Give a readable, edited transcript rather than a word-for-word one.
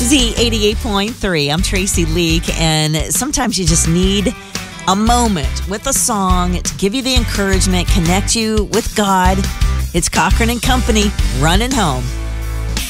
Z88.3. I'm Tracy Leak, and sometimes you just need a moment with a song to give you the encouragement, connect you with God. It's Cochran and Company, Running Home.